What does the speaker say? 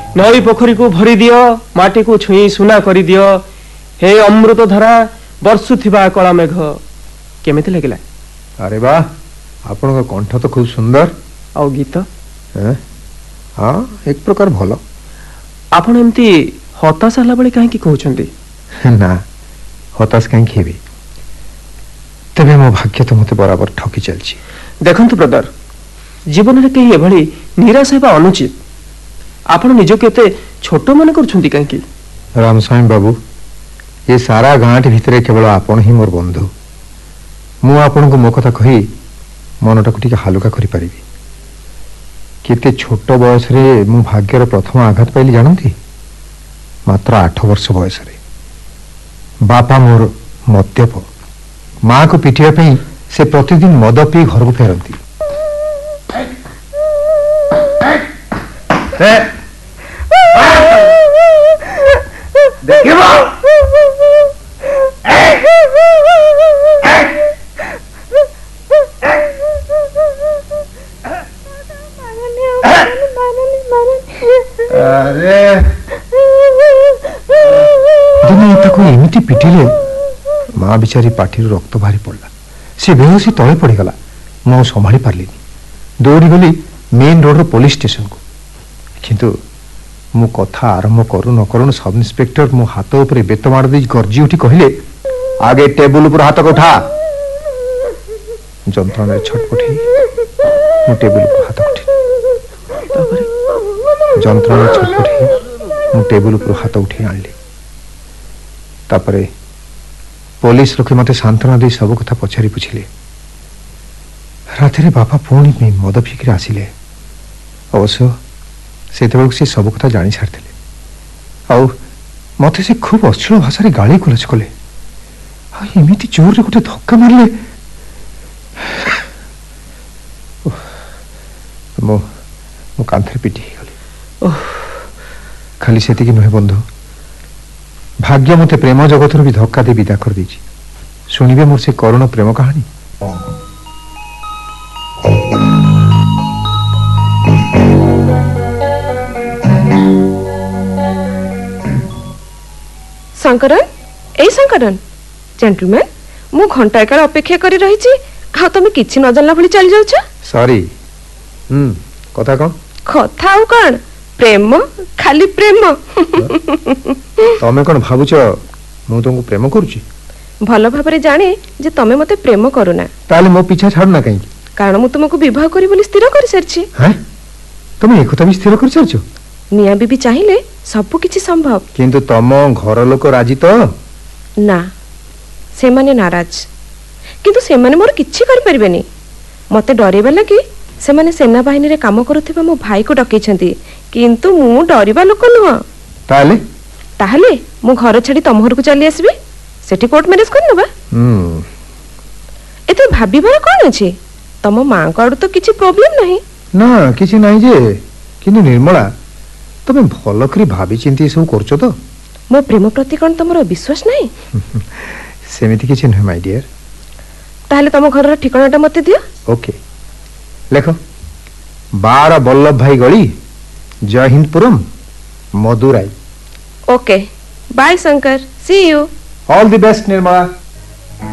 नई पोखरी को भरी दियो, माटी को छुई सुना करी दियो, हे अमृत धारा बर्षुथिबा कला मेघ। केमिति लागिला? अरे वाह, आपन कंठ तो खूब सुंदर। आ गीत? हाँ, एक प्रकार भल। आपन एमती हताश होला बळे काहे की कहउछंती? ना, हताश काहे हेबी? तबे मो भाग्य तो मते बराबर ठकी चलची। देखंतु ब्रदर, जीवन रे केही एभली निराश हेबा अनुचित। आपन निज केते छोट मन करछंती काहे की? रामस्वामी बाबू, ये सारा गांठ भितरे केवल आपन ही मोर बंधु। मु आपन को मो कथा कही मनटा को टिके हालुका करि परिबी। केते छोट बयस रे मु भाग्यर प्रथम आघात पाइली जानती? मात्र 8 वर्ष बयस रे। बापा मोर मद्यप, माँ को पिटिया पई से प्रतिदिन मद पी घर को फेरती। एमती पिटिले माँ बिचारी पाठी रक्त बाहरी पड़ा। से बेहोशी तले पड़गला। मु संभाली पार्ली, दौड़ी गली मेन रोड पुलिस स्टेशन को। किंतु मु कथा आरंभ करू न करू सब इंस्पेक्टर मो हाथ ऊपर बेत मार दे गर्जी उठी कहले, आगे टेबुल ऊपर हाथ को उठा। जंत्रणा छटपटी मु टेबुल ऊपर हाथ उठी। जंत्रणा छटपटी मु टेबुल ऊपर हाथ उठी आनली। तापरे पुलिस लोके मते सांत्वना दे सब कथा पछारी पुछिले। राति बापा पुणी मद फिक्र आसिले। अवश्य से सब कथा जानी सारी। मते से खूब अश्लील भाषा गाली गुलज कले। एमती जोर रे गोटे धक्का मारले। मो कांथरे पिटी गली। खाली से नुहे बंधु, भाग्य मते प्रेम जगत भी धक्का दे विदा कर दीची। सुनिबे मोर से करुण प्रेम कहानी। शंकरन, ए शंकरन, जेंटलमैन, मु घंटा काल अपेक्षा करी रही छी। हा तमे किछि न जानला भली चली जाउछ। सॉरी। कथा कोन? कथा आउ कोन? प्रेम, खाली प्रेम। तमे कोन भाबुछ मु तुमको प्रेम करूची? भलो भाबरे जाने जे तमे मते प्रेम करूना। ताले मो पीछा छाड़ ना काई? कारण मु तुमको विवाह करी बोली स्थिर करी सरछि। हैं? तमे एकता भी स्थिर करी सरछु? मिया बीबी चाहिए सब किछि संभव। किंतु तम घर लोक राजी तो? ना, से माने नाराज। किंतु से माने मोर किछि कर परबेनी। मते डरेबा लागि से माने सेना बाहिनी रे काम करूथिबा मो भाई को डकै छथि। किंतु मु डरिबा लोक नुह। ताले? ताले मु घर छाडी तम घर को चली आसबी। सेठी कोर्ट मैरिज कर नबा। एते भाबिबार कोन अछि? तम मां को आडू तो किछि प्रॉब्लम नहीं ना? किछि नाही जे, किंतु निर्मला तमे भलो करी भाबी चिंती सब करछो तो? मो प्रेम प्रति कोन तमरो विश्वास नाही? सेमिति किछि नै माय डियर। ताले तम घर रा ठिकानाटा मते दियो। ओके, लेखो 12 वल्लभ भाई गली, जय हिंदपुरम, Madurai. Okay, bye Shankar, C you. All the best Nirmala.